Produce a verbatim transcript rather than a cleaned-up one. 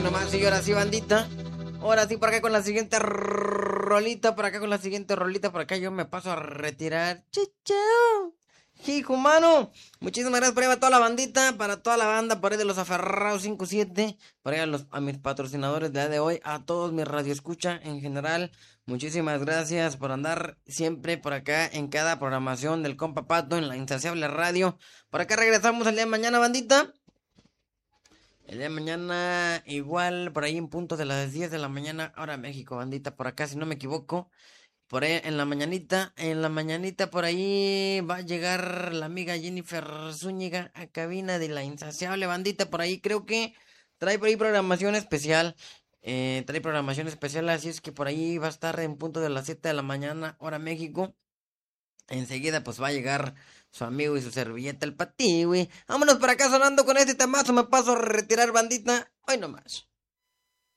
Hoy nomás, y ahora sí, bandita. Ahora sí, por acá con la siguiente rolita, por acá con la siguiente rolita, por acá yo me paso a retirar. Chichao. Hijo, mano. Muchísimas gracias por ahí a toda la bandita, para toda la banda, por ahí de los aferrados cinco siete, por ahí a, los, a mis patrocinadores de día de hoy, a todos mis radioescucha en general. Muchísimas gracias por andar siempre por acá en cada programación del compa Pato en la Insaciable Radio. Por acá regresamos el día de mañana, bandita. El día de mañana, igual, por ahí en punto de las diez de la mañana, hora México, bandita, por acá, si no me equivoco. Por ahí en la mañanita, en la mañanita por ahí va a llegar la amiga Jennifer Zúñiga a cabina de la Insaciable, bandita. Por ahí creo que trae por ahí programación especial. Eh, trae programación especial, así es que por ahí va a estar en punto de las siete de la mañana, hora México. Enseguida pues va a llegar su amigo y su servilleta el Pati, güey. Vámonos para acá sonando con este temazo. Me paso a retirar, bandita. Hoy nomás.